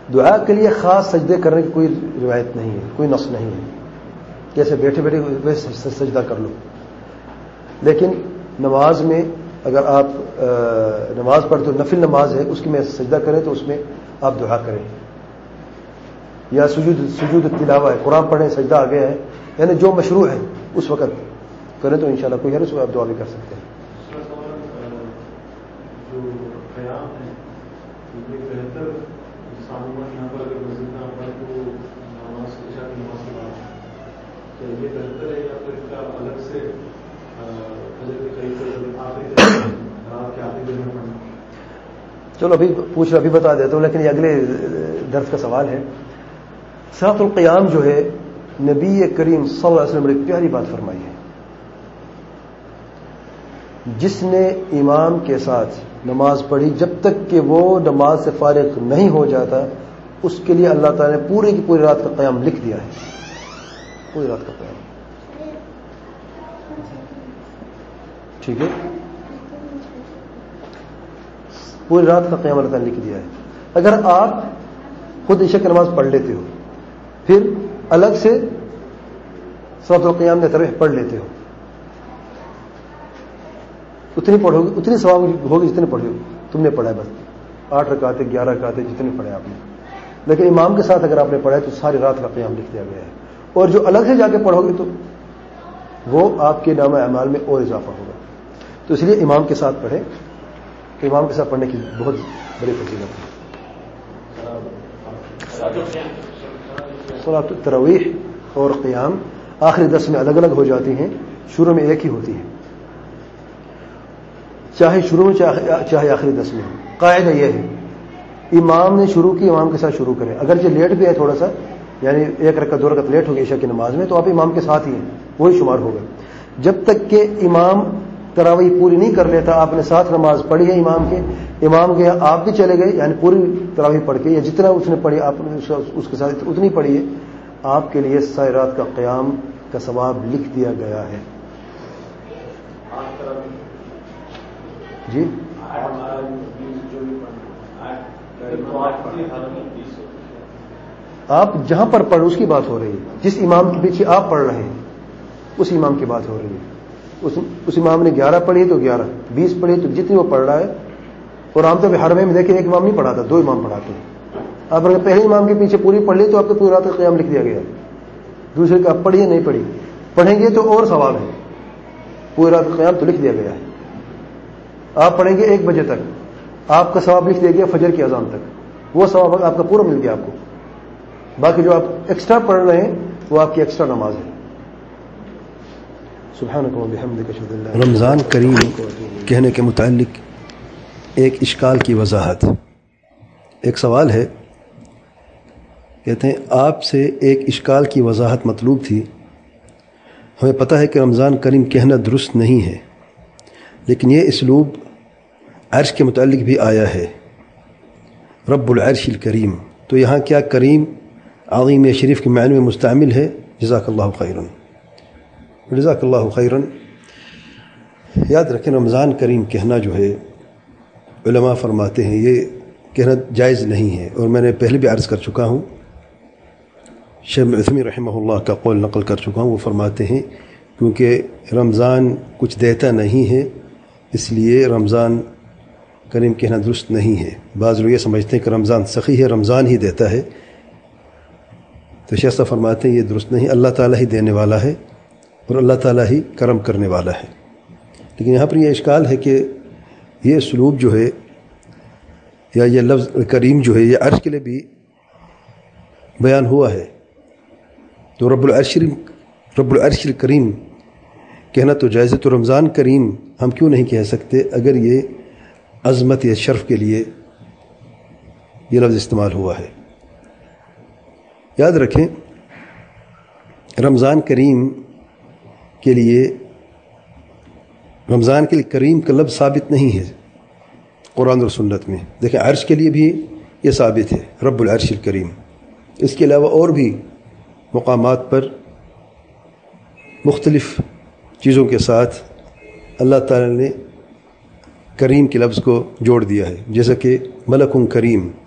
دعا کے لیے خاص سجدے کرنے کی کوئی روایت نہیں ہے، کوئی نص نہیں ہے، جیسے بیٹھے بیٹھے ویسے سجدہ کر لو. لیکن نماز میں اگر آپ نماز پڑھتے ہو، نفل نماز ہے، اس کی میں سجدہ کریں تو اس میں آپ دعا کریں. یا سجود تلاوہ ہے، قرآن پڑھیں سجدہ آ گیا ہے، یعنی جو مشروع ہے اس وقت کریں تو انشاءاللہ کوئی حرج، آپ دعا بھی کر سکتے ہیں. جو قیام ہے یہ بہتر یہاں پر اگر مسجد میں آپ کو نماز عشاء کی نماز کے بعد کیا یہ بہتر ہے یا پھر کیا الگ سے فجر کے قریب آخری رات کے آخری دن میں پڑھنا؟ چلو ابھی پوچھ رہا، ابھی بتا دیتا ہوں، لیکن یہ اگلے درس کا سوال ہے. صلاۃ القیام جو ہے نبی کریم صلی اللہ علیہ وسلم نے بڑی پیاری بات فرمائی ہے. جس نے امام کے ساتھ نماز پڑھی جب تک کہ وہ نماز سے فارغ نہیں ہو جاتا، اس کے لیے اللہ تعالیٰ نے پوری کی پوری رات کا قیام لکھ دیا ہے. پوری رات کا قیام، ٹھیک ہے، پوری رات کا قیام اللہ تعالیٰ نے لکھ دیا ہے. اگر آپ خود عشاء کی نماز پڑھ لیتے ہو، پھر الگ سے صلاۃ القیام میں تراویح پڑھ لیتے ہو، اتنی پڑھو گے، اتنی ثواب ہوگی جتنے پڑھو گے. تم نے پڑھا ہے بس 8 رکعتیں 11 رکعتیں جتنے پڑھے آپ نے. لیکن امام کے ساتھ اگر آپ نے پڑھا ہے تو ساری رات کا قیام لکھ دیا گیا ہے. اور جو الگ سے جا کے پڑھو گے تو وہ آپ کے نام اعمال میں اور اضافہ ہوگا. تو اس لیے امام کے ساتھ پڑھیں. امام کے ساتھ پڑھنے کی بہت بڑی فضیلت ہے. صلاۃ التراویح اور قیام آخری درس میں الگ الگ ہو جاتی ہیں، شروع میں ایک ہی ہوتی ہے، چاہے شروع میں چاہے آخری درس میں. قاعدہ یہ ہے امام نے شروع کی، امام کے ساتھ شروع کریں. اگرچہ لیٹ بھی ہے تھوڑا سا، یعنی 1 رکعت 2 رکعت لیٹ ہو گئی عشاء کی نماز میں، تو آپ امام کے ساتھ ہی ہیں، وہی شمار ہوگا. جب تک کہ امام تراویح پوری نہیں کر لیتا، آپ نے ساتھ نماز پڑھی ہے امام کے، امام گیا آپ بھی چلے گئے، یعنی پوری تراویح پڑھ کے یا جتنا اس نے پڑھی آپ نے اس کے ساتھ اتنی پڑھی ہے، آپ کے لیے ساری رات کا قیام کا ثواب لکھ دیا گیا ہے. جی آپ جہاں پر پڑھ اس کی بات ہو رہی ہے، جس امام کے پیچھے آپ پڑھ رہے ہیں اس امام کی بات ہو رہی ہے. اس امام نے 11 پڑھی تو 11، 20 پڑھی تو جتنی وہ پڑھ رہا ہے. اور عام طور پہ حرمے میں دیکھیں ایک امام نہیں پڑھاتا، 2 امام پڑھاتے ہیں. آپ اگر پہلے امام کے پیچھے پوری پڑھ لی تو آپ کو پوری رات کا قیام لکھ دیا گیا. دوسرے کا آپ پڑھیے نہیں پڑھی، پڑھیں گے تو اور ثواب ہے. پوری رات کا قیام تو لکھ دیا گیا ہے. آپ پڑھیں گے 1 بجے تک، آپ کا ثواب لکھ دیا گیا فجر کی اذان تک، وہ ثواب آپ کا پورا مل گیا آپ کو. باقی جو آپ ایکسٹرا پڑھ رہے ہیں وہ آپ کی ایکسٹرا نماز ہے. سبحانک و بحمدک اشہد ان لا الہ الا انت. رمضان کریم کہنے کے متعلق ایک اشکال کی وضاحت. ایک سوال ہے، کہتے ہیں آپ سے ایک اشکال کی وضاحت مطلوب تھی. ہمیں پتہ ہے کہ رمضان کریم کہنا درست نہیں ہے، لیکن یہ اسلوب عرش کے متعلق بھی آیا ہے، رب العرش الکریم. تو یہاں کیا کریم عظیم یا شریف کے معنی میں مستعمل ہے؟ جزاک اللہ خیرن. جزاک اللہ خیرن. یاد رکھیں رمضان کریم کہنا جو ہے علماء فرماتے ہیں یہ کہنا جائز نہیں ہے. اور میں نے پہلے بھی عرض کر چکا ہوں، شیخ عثیمین رحمہ اللہ کا قول نقل کر چکا ہوں. وہ فرماتے ہیں کیونکہ رمضان کچھ دیتا نہیں ہے اس لیے رمضان کریم کہنا درست نہیں ہے. بعض لوگ یہ سمجھتے ہیں کہ رمضان سخی ہے، رمضان ہی دیتا ہے. تو شیخ صاحب فرماتے ہیں یہ درست نہیں، اللہ تعالیٰ ہی دینے والا ہے اور اللہ تعالیٰ ہی کرم کرنے والا ہے. لیکن یہاں پر یہ اشکال ہے کہ یہ اسلوب جو ہے یا یہ لفظ کریم جو ہے یہ عرش کے لیے بھی بیان ہوا ہے. تو رب العرش الکریم کہنا تو جائز ہے، تو رمضان کریم ہم کیوں نہیں کہہ سکتے اگر یہ عظمت یا شرف کے لیے یہ لفظ استعمال ہوا ہے. یاد رکھیں رمضان کریم کے لیے رمضان کے لیے کریم کا لفظ ثابت نہیں ہے قرآن اور سنت میں. دیکھیں عرش کے لیے بھی یہ ثابت ہے رب العرش الکریم. اس کے علاوہ اور بھی مقامات پر مختلف چیزوں کے ساتھ اللہ تعالی نے کریم کے لفظ کو جوڑ دیا ہے، جیسا کہ ملک کریم